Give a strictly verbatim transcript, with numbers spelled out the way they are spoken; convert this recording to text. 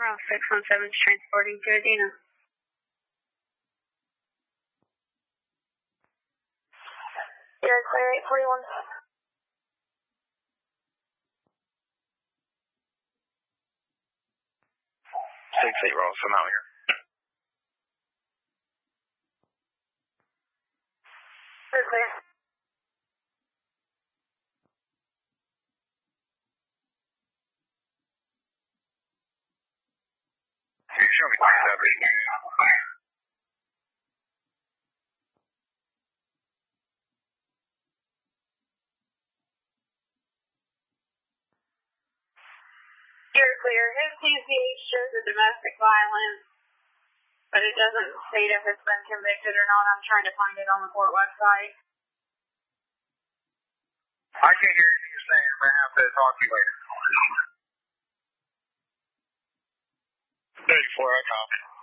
Route six one seven is transporting to Adena. You're clear eight forty-one. six eight Ross, I'm out here. You're clear. Can you show me three seven? You're clear. His T C H shows a domestic violence, but it doesn't state if it's been convicted or not. I'm trying to find it on the court website. I can't hear anything you're saying. I'm going to have to talk to you later. thirty-four, I copy.